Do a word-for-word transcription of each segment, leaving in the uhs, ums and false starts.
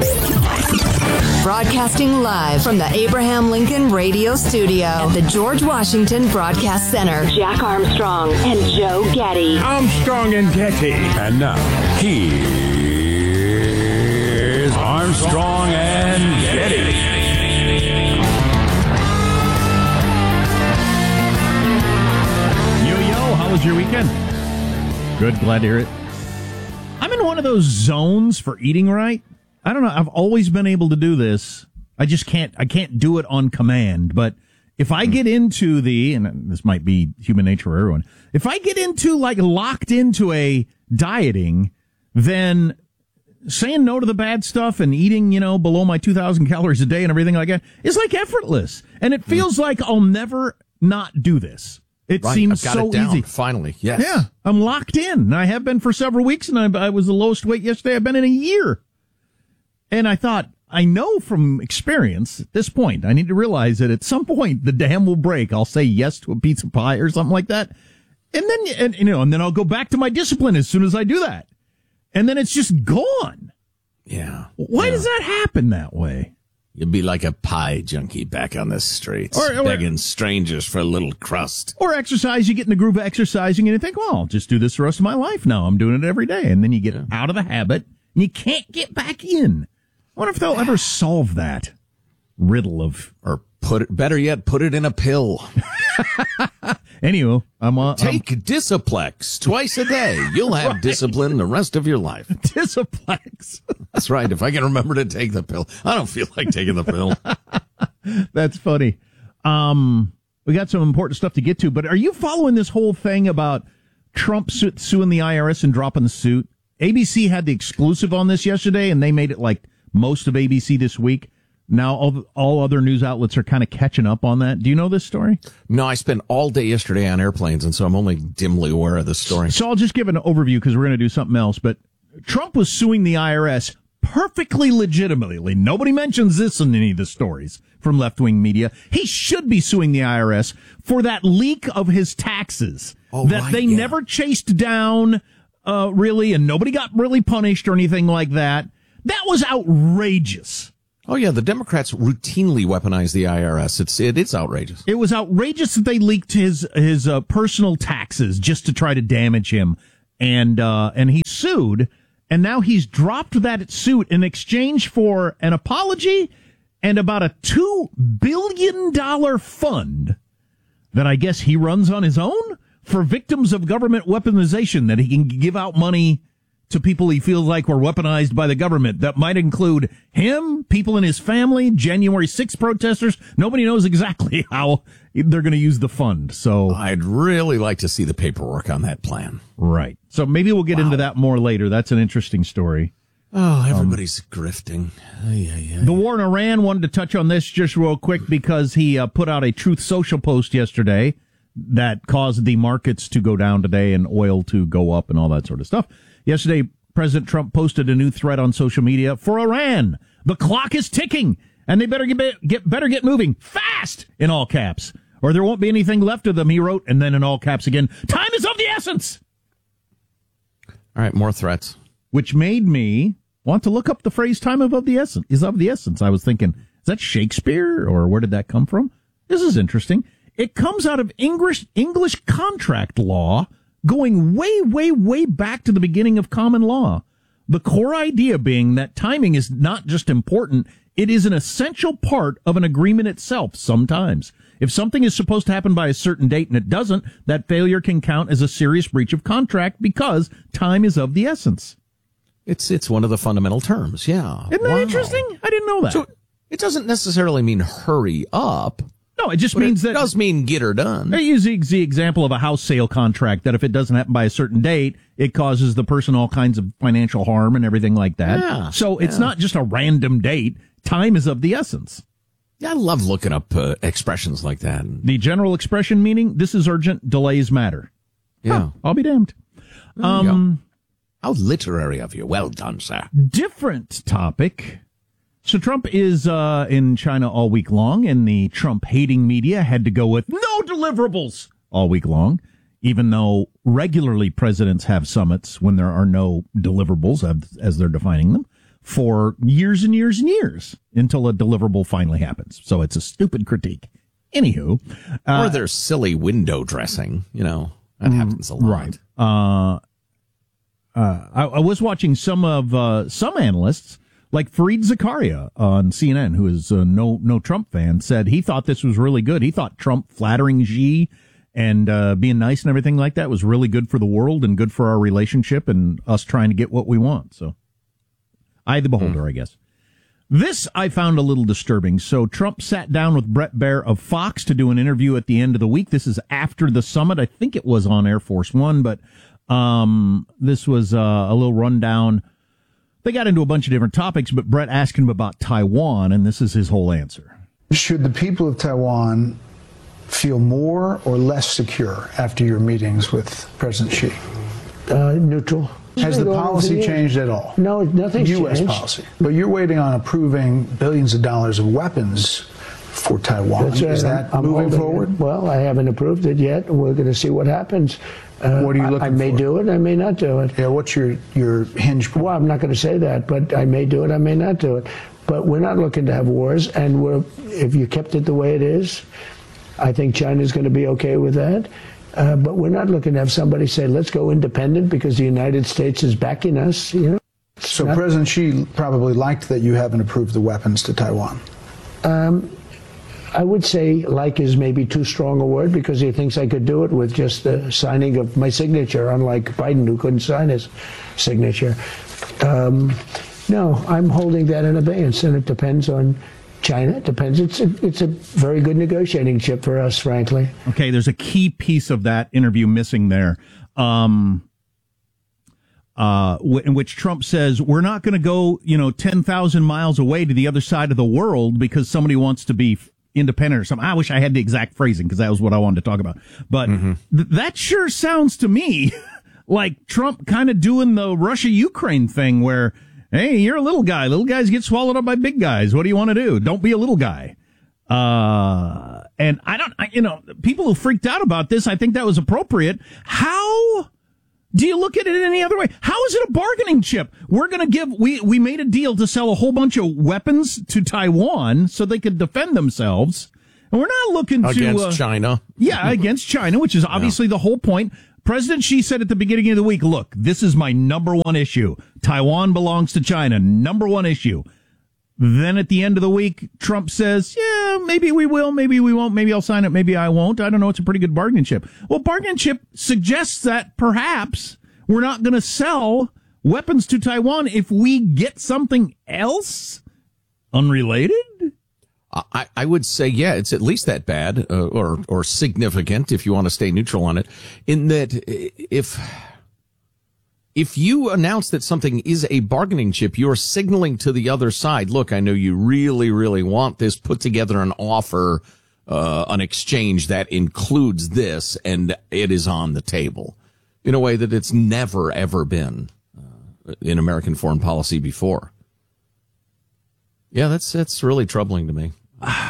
Broadcasting live from the Abraham Lincoln Radio Studio at the George Washington Broadcast Center. Jack Armstrong and Joe Getty. Armstrong and Getty. And now, here's Armstrong and Getty. Yo-yo, how was your weekend? Good, glad to hear it. I'm in one of those zones for eating right. I don't know. I've always been able to do this. I just can't, I can't do it on command. But if I get into the, and this might be human nature for everyone, if I get into like locked into a dieting, then saying no to the bad stuff and eating, you know, below my two thousand calories a day and everything like that is like effortless. And it feels like I'll never not do this. It right, seems I've got so it down, easy. Finally, yes. Yeah, I'm locked in. And I have been for several weeks, and I, I was the lowest weight yesterday I've been in a year. And I thought, I know from experience at this point, I need to realize that at some point the dam will break. I'll say yes to a pizza pie or something like that. And then, and, you know, and then I'll go back to my discipline as soon as I do that. And then it's just gone. Yeah. Why yeah. does that happen that way? You'd be like a pie junkie back on the streets, or, or, begging strangers for a little crust. Or exercise, you get in the groove of exercising and you think, well, I'll just do this the rest of my life now. I'm doing it every day. And then you get yeah. out of the habit and you can't get back in. I wonder if they'll ever solve that riddle of, or put it, better yet, put it in a pill. Anyway, I'm on. Take I'm, Disciplex twice a day. You'll have right. discipline the rest of your life. Disciplex. That's right. If I can remember to take the pill, I don't feel like taking the pill. That's funny. Um, we got some important stuff to get to, but are you following this whole thing about Trump su- suing the I R S and dropping the suit? A B C had the exclusive on this yesterday, and they made it like most of A B C this week. Now all, all other news outlets are kind of catching up on that. Do you know this story? No, I spent all day yesterday on airplanes, and so I'm only dimly aware of this story. So I'll just give an overview because we're going to do something else. But Trump was suing the I R S perfectly legitimately. Nobody mentions this in any of the stories from left-wing media. He should be suing the I R S for that leak of his taxes oh, that right, they yeah. never chased down, uh, really, and nobody got really punished or anything like that. That was outrageous. Oh, yeah, the Democrats routinely weaponize the I R S. It's it, it's outrageous. It was outrageous that they leaked his his uh, personal taxes just to try to damage him, and uh, and he sued, and now he's dropped that suit in exchange for an apology and about a two billion dollars fund that I guess he runs on his own for victims of government weaponization, that he can give out money to people he feels like were weaponized by the government. That might include him, people in his family, January sixth protesters. Nobody knows exactly how they're going to use the fund. So I'd really like to see the paperwork on that plan. Right. So maybe we'll get wow. into that more later. That's an interesting story. Oh, everybody's um, grifting. Ay, ay, ay. The war in Iran, wanted to touch on this just real quick because he uh, put out a Truth Social post yesterday that caused the markets to go down today and oil to go up and all that sort of stuff. Yesterday, President Trump posted a new threat on social media for Iran. The clock is ticking, and they better get, get better get moving fast, in all caps, or there won't be anything left of them, he wrote, and then in all caps again, time is of the essence. All right, more threats. Which made me want to look up the phrase time of, of the essence, is of the essence. I was thinking, is that Shakespeare, or where did that come from? This is interesting. It comes out of English, English contract law, going way, way, way back to the beginning of common law. The core idea being that timing is not just important, it is an essential part of an agreement itself sometimes. If something is supposed to happen by a certain date and it doesn't, that failure can count as a serious breach of contract because time is of the essence. It's it's one of the fundamental terms, yeah. Isn't that wow. interesting? I didn't know that. So it doesn't necessarily mean hurry up. No, it just but means it that... It does mean get her done. I use the, the example of a house sale contract, that if it doesn't happen by a certain date, it causes the person all kinds of financial harm and everything like that. Yeah, so it's yeah. not just a random date. Time is of the essence. Yeah, I love looking up uh, expressions like that. The general expression meaning, this is urgent, delays matter. Yeah. Huh, I'll be damned. Um, How literary of you. Well done, sir. Different topic. So Trump is uh, in China all week long, and the Trump-hating media had to go with no deliverables all week long, even though regularly presidents have summits when there are no deliverables, as they're defining them. for years and years and years until a deliverable finally happens. So it's a stupid critique. Anywho. Uh, or their silly window dressing, you know, that happens a lot. Right. Uh, uh, I, I was watching some of uh, some analysts, like Fareed Zakaria on C N N, who is a no no Trump fan, said he thought this was really good. He thought Trump flattering Xi and uh, being nice and everything like that was really good for the world and good for our relationship and us trying to get what we want. So, I the beholder, mm. I guess. This I found a little disturbing. So Trump sat down with Bret Baier of Fox to do an interview at the end of the week. This is after the summit. I think it was on Air Force One, but um, this was uh, a little rundown. They got into a bunch of different topics, but Bret asked him about Taiwan, and this is his whole answer. Should the people of Taiwan feel more or less secure after your meetings with President Xi? Uh, neutral. Has the policy changed at all? No, nothing's U S changed. policy. But you're waiting on approving billions of dollars of weapons for Taiwan. That's right. Is that I'm moving forward? It. Well, I haven't approved it yet. We're going to see what happens. Uh, what are you looking I, I may for? do it. I may not do it. Yeah, what's your, your hinge point? Well, I'm not going to say that, but I may do it. I may not do it. But we're not looking to have wars. And we're, if you kept it the way it is, I think China's going to be okay with that. Uh, but we're not looking to have somebody say, let's go independent because the United States is backing us. You know. So not, President Xi probably liked that you haven't approved the weapons to Taiwan. Um, I would say like is maybe too strong a word because he thinks I could do it with just the signing of my signature, unlike Biden who couldn't sign his signature. Um, no, I'm holding that in abeyance, and it depends on China. It depends. It's a, it's a very good negotiating chip for us, frankly. Okay, there's a key piece of that interview missing there, um, uh, w- in which Trump says, we're not going to go, you know, ten thousand miles away to the other side of the world because somebody wants to be independent or something. I wish I had the exact phrasing because that was what I wanted to talk about. But mm-hmm. th- that sure sounds to me like Trump kind of doing the Russia-Ukraine thing where, hey, you're a little guy. Little guys get swallowed up by big guys. What do you want to do? Don't be a little guy. Uh, and I don't, I, you know, people who freaked out about this, I think that was appropriate. How do you look at it any other way? How is it a bargaining chip? We're going to give, we, we made a deal to sell a whole bunch of weapons to Taiwan so they could defend themselves. And we're not looking against to. Against uh, China. Yeah, against China, which is obviously yeah. the whole point. President Xi said at the beginning of the week, look, this is my number one issue. Taiwan belongs to China. Number one issue. Then at the end of the week, Trump says, yeah, maybe we will, maybe we won't, maybe I'll sign it, maybe I won't. I don't know. It's a pretty good bargaining chip. Well, bargaining chip suggests that perhaps we're not going to sell weapons to Taiwan if we get something else unrelated. I, I would say, yeah, it's at least that bad, uh, or or significant, if you want to stay neutral on it, in that if if you announce that something is a bargaining chip, you're signaling to the other side, look, I know you really, really want this, put together an offer, uh, an exchange that includes this, and it is on the table in a way that it's never, ever been uh, in American foreign policy before. Yeah, that's that's really troubling to me.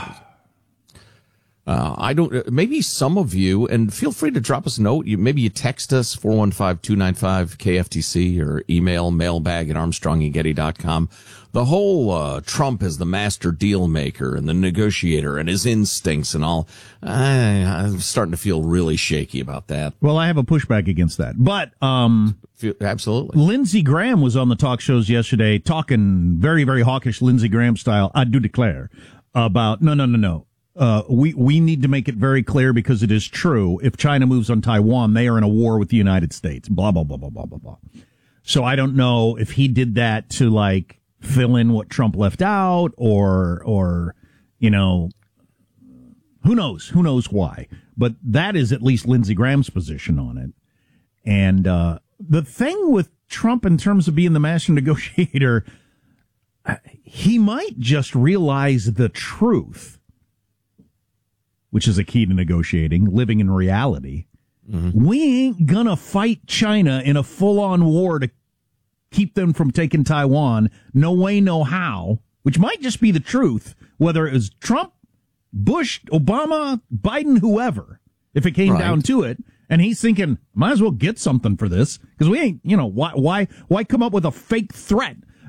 Uh, I don't, maybe some of you, and feel free to drop us a note. You, maybe you text us, four one five, two nine five, K F T C, or email mailbag at armstrong and getty dot com. The whole, uh, Trump as the master deal maker and the negotiator and his instincts and all, I, I'm starting to feel really shaky about that. Well, I have a pushback against that. But, um, absolutely. Lindsey Graham was on the talk shows yesterday talking very, very hawkish Lindsey Graham style, I do declare, about, no, no, no, no. Uh, we, we need to make it very clear because it is true. If China moves on Taiwan, they are in a war with the United States. Blah, blah, blah, blah, blah, blah, blah. So I don't know if he did that to like fill in what Trump left out or, or, you know, who knows? Who knows why? But that is at least Lindsey Graham's position on it. And, uh, the thing with Trump in terms of being the master negotiator, he might just realize the truth, which is a key to negotiating, living in reality. Mm-hmm. We ain't gonna fight China in a full-on war to keep them from taking Taiwan. No way, no how, which might just be the truth, whether it was Trump, Bush, Obama, Biden, whoever, if it came right down to it. And he's thinking, might as well get something for this, because we ain't, you know, why, why, why come up with a fake threat?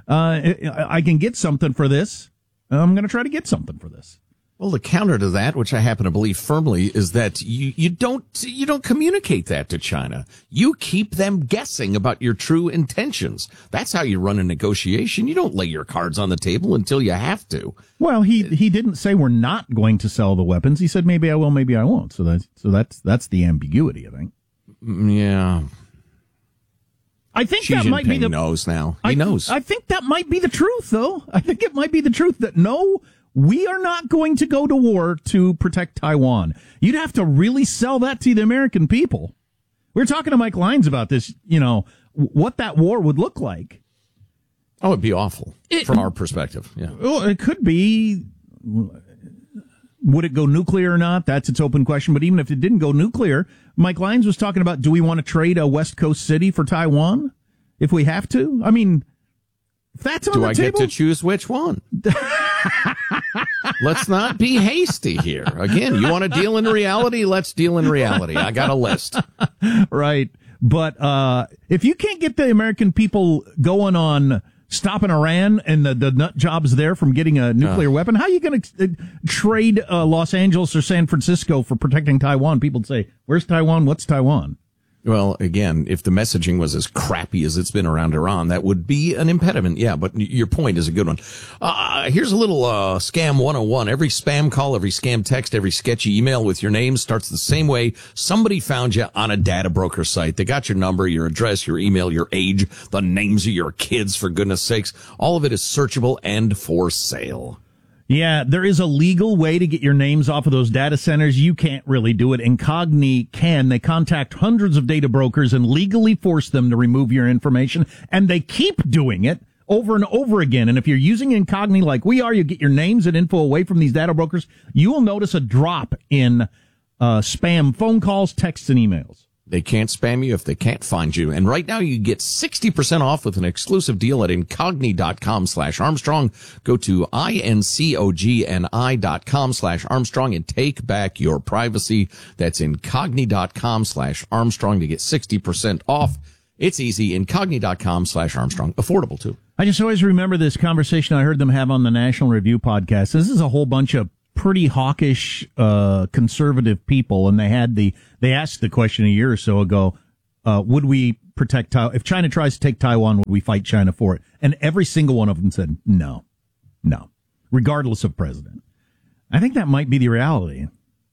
uh, I can get something for this. I'm going to try to get something for this. Well, the counter to that, which I happen to believe firmly, is that you, you don't you don't communicate that to China. You keep them guessing about your true intentions. That's how you run a negotiation. You don't lay your cards on the table until you have to. Well, he he didn't say we're not going to sell the weapons. He said maybe I will, maybe I won't. So that's so that's that's the ambiguity, I think. Yeah. I think Xi that Jinping might be the knows now. He I, knows. I think that might be the truth, though. I think it might be the truth that no, we are not going to go to war to protect Taiwan. You'd have to really sell that to the American people. We were talking to Mike Lyons about this, you know, what that war would look like. Oh, it'd be awful it, from our perspective. Yeah. Well, it could be. Would it go nuclear or not? That's its open question. But even if it didn't go nuclear, Mike Lyons was talking about, do we want to trade a West Coast city for Taiwan if we have to? I mean, if that's on do the I table, get to choose which one? Let's not be hasty here. Again, you want to deal in reality? Let's deal in reality. I got a list. Right. But uh, if you can't get the American people going on stopping Iran and the, the nut jobs there from getting a nuclear uh. weapon, how are you going to uh, trade uh, Los Angeles or San Francisco for protecting Taiwan? People would say, where's Taiwan? What's Taiwan? Well, again, if the messaging was as crappy as it's been around Iran, that would be an impediment. Yeah, but your point is a good one. Uh, here's a little uh, scam one oh one. Every spam call, every scam text, every sketchy email with your name starts the same way. Somebody found you on a data broker site. They got your number, your address, your email, your age, the names of your kids, for goodness sakes. All of it is searchable and for sale. Yeah, there is a legal way to get your names off of those data centers. You can't really do it. Incogni can. They contact hundreds of data brokers and legally force them to remove your information, and they keep doing it over and over again. And if you're using Incogni like we are, you get your names and info away from these data brokers, you will notice a drop in uh, spam phone calls, texts, and emails. They can't spam you if they can't find you. And right now you get sixty percent off with an exclusive deal at incogni.com slash Armstrong. Go to I-N-C-O-G-N-I dot com slash Armstrong and take back your privacy. That's incogni.com slash Armstrong to get sixty percent off. It's easy. Incogni.com slash Armstrong. Affordable, too. I just always remember this conversation I heard them have on the National Review podcast. This is a whole bunch of pretty hawkish, uh, conservative people, and they had the, they asked the question a year or so ago, uh, would we protect Taiwan? If China tries to take Taiwan, would we fight China for it? And every single one of them said, no, no, regardless of president. I think that might be the reality.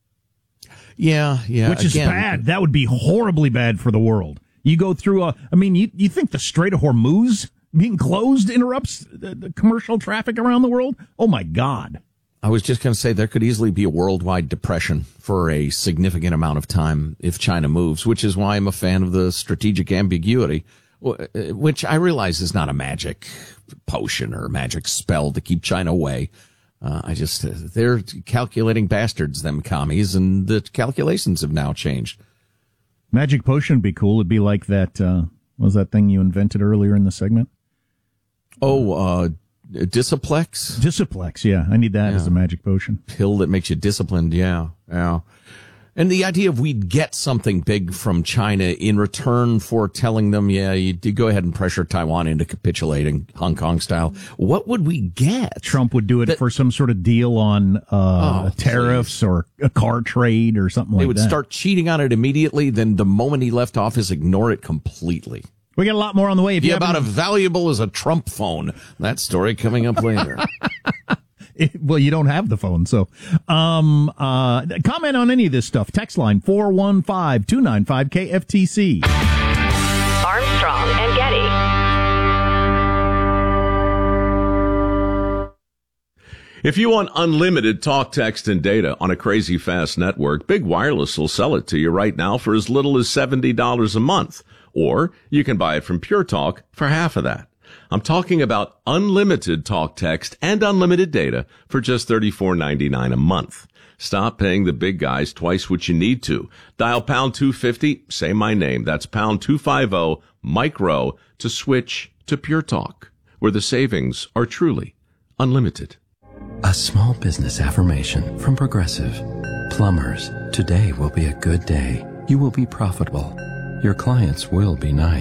Yeah, yeah. Which is again, bad. That would be horribly bad for the world. You go through a, I mean, you, you think the Strait of Hormuz being closed interrupts the, the commercial traffic around the world? Oh my God. I was just going to say there could easily be a worldwide depression for a significant amount of time if China moves, which is why I'm a fan of the strategic ambiguity, which I realize is not a magic potion or a magic spell to keep China away. Uh, I just, uh, they're calculating bastards, them commies, and the calculations have now changed. Magic potion would be cool. It'd be like that, uh, what was that thing you invented earlier in the segment? Oh, uh, Disciplex? Disciplex, yeah. I need that yeah. as a magic potion. Pill that makes you disciplined, yeah, yeah. And the idea of we'd get something big from China in return for telling them, yeah, you go ahead and pressure Taiwan into capitulating Hong Kong style. What would we get? Trump would do it that, for some sort of deal on uh, oh, tariffs please. or a car trade or something they like that. They would start cheating on it immediately, then the moment he left office, ignore it completely. We got a lot more on the way. If Be you about as valuable as a Trump phone. That story coming up later. it, well, you don't have the phone, so um, uh, comment on any of this stuff. Text line four one five, two nine five, K F T C. Armstrong and Getty. If you want unlimited talk, text, and data on a crazy fast network, Big Wireless will sell it to you right now for as little as seventy dollars a month. Or you can buy it from Pure Talk for half of that. I'm talking about unlimited talk, text, and unlimited data for just thirty-four ninety-nine a month. Stop paying the big guys twice what you need to. Dial pound two fifty, say my name. That's pound two fifty, micro, to switch to Pure Talk, where the savings are truly unlimited. A small business affirmation from Progressive. Plumbers, today will be a good day. You will be profitable. Your clients will be nice.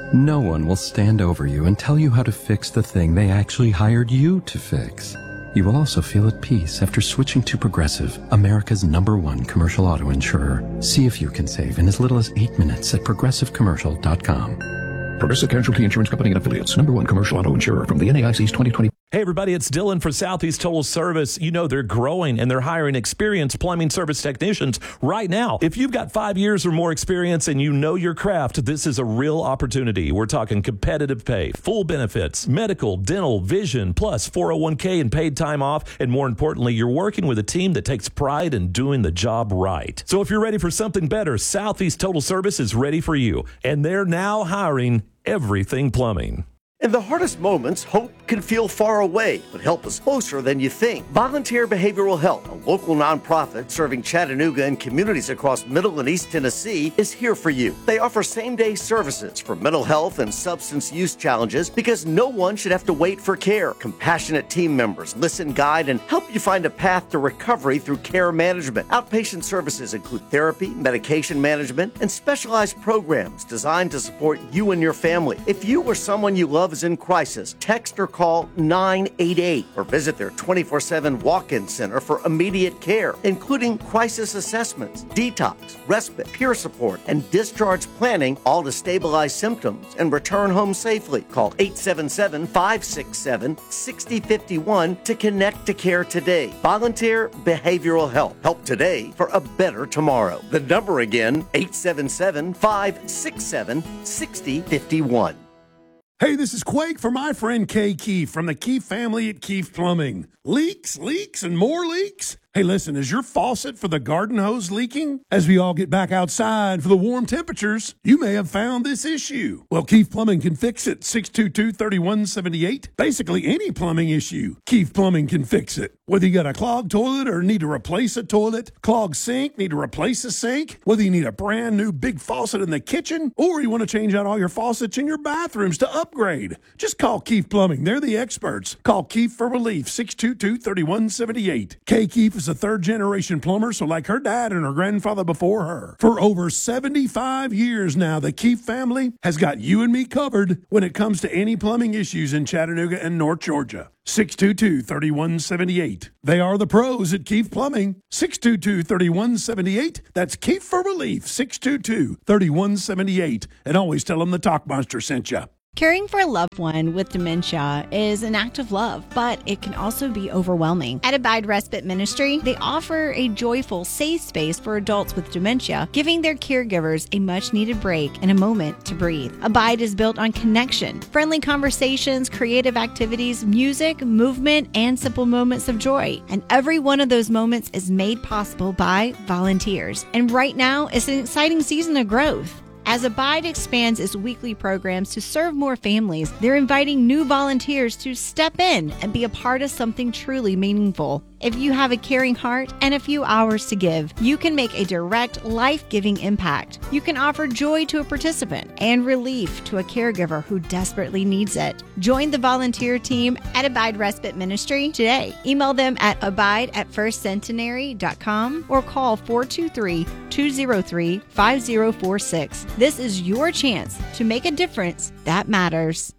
No one will stand over you and tell you how to fix the thing they actually hired you to fix. You will also feel at peace after switching to Progressive, America's number one commercial auto insurer. See if you can save in as little as eight minutes at progressive commercial dot com. Progressive Casualty Insurance Company and Affiliates, number one commercial auto insurer from the N A I C's twenty twenty. Hey everybody, it's Dylan for Southeast Total Service. You know they're growing and they're hiring experienced plumbing service technicians right now. If you've got five years or more experience and you know your craft, this is a real opportunity. We're talking competitive pay, full benefits, medical, dental, vision, plus four oh one k and paid time off. And more importantly, you're working with a team that takes pride in doing the job right. So if you're ready for something better, Southeast Total Service is ready for you. And they're now hiring everything plumbing. In the hardest moments, hope can feel far away, but help is closer than you think. Volunteer Behavioral Health, a local nonprofit serving Chattanooga and communities across Middle and East Tennessee, is here for you. They offer same-day services for mental health and substance use challenges because no one should have to wait for care. Compassionate team members listen, guide, and help you find a path to recovery through care management. Outpatient services include therapy, medication management, and specialized programs designed to support you and your family. If you or someone you love is in crisis, text or call nine eight eight or visit their twenty-four seven walk-in center for immediate care, including crisis assessments, detox, respite, peer support, and discharge planning, all to stabilize symptoms and return home safely. Call eight seven seven, five six seven, six zero five one to connect to care today. Volunteer Behavioral Health. Help today for a better tomorrow. The number again, eight seven seven, five six seven, six zero five one. Hey, this is Quake for my friend Kay Keefe from the Keefe family at Keefe Plumbing. Leaks, leaks, and more leaks? Hey, listen, is your faucet for the garden hose leaking? As we all get back outside for the warm temperatures, you may have found this issue. Well, Keefe Plumbing can fix it. six two two, three one seven eight. Basically, any plumbing issue, Keefe Plumbing can fix it. Whether you got a clogged toilet or need to replace a toilet, clogged sink, need to replace a sink, whether you need a brand new big faucet in the kitchen, or you want to change out all your faucets in your bathrooms to upgrade, just call Keefe Plumbing. They're the experts. Call Keefe for relief, six two two, three one seven eight. Kay Keefe is a third-generation plumber, so like her dad and her grandfather before her. For over seventy-five years now, the Keefe family has got you and me covered when it comes to any plumbing issues in Chattanooga and North Georgia. six two two, three one seven eight. They are the pros at Keefe Plumbing. six two two, three one seven eight. That's Keefe for relief, six two two, three one seven eight. And always tell them the Talk Monster sent you. Caring for a loved one with dementia is an act of love, but it can also be overwhelming. At Abide Respite Ministry, they offer a joyful, safe space for adults with dementia, giving their caregivers a much-needed break and a moment to breathe. Abide is built on connection, friendly conversations, creative activities, music, movement, and simple moments of joy. And every one of those moments is made possible by volunteers. And right now, it's an exciting season of growth. As Abide expands its weekly programs to serve more families, they're inviting new volunteers to step in and be a part of something truly meaningful. If you have a caring heart and a few hours to give, you can make a direct, life-giving impact. You can offer joy to a participant and relief to a caregiver who desperately needs it. Join the volunteer team at Abide Respite Ministry today. Email them at abide at first centenary dot com or call four two three, two zero three, five zero four six. This is your chance to make a difference that matters.